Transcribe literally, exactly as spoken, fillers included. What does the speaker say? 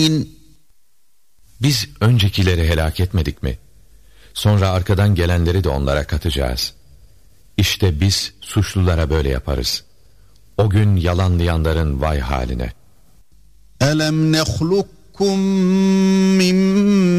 Biz öncekileri helak etmedik mi? Sonra arkadan gelenleri de onlara katacağız. İşte biz suçlulara böyle yaparız. O gün yalanlayanların vay haline. Elem nehlukkum min